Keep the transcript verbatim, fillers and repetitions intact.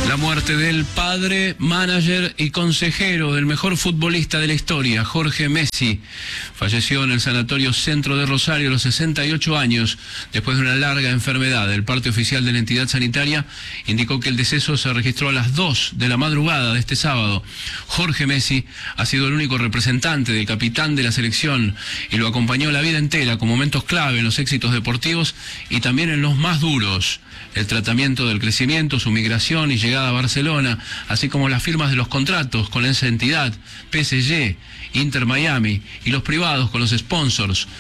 La muerte del padre, manager y consejero del mejor futbolista de la historia, Jorge Messi. Falleció en el Sanatorio Centro de Rosario a los sesenta y ocho años, después de una larga enfermedad. El parte oficial de la entidad sanitaria indicó que el deceso se registró a las dos de la madrugada de este sábado. Jorge Messi ha sido el único representante del capitán de la selección y lo acompañó la vida entera con momentos clave en los éxitos deportivos y también en los más duros. El tratamiento del crecimiento, su migración y llegada a Barcelona, así como las firmas de los contratos con esa entidad, P S G, Inter Miami y los privados con los sponsors.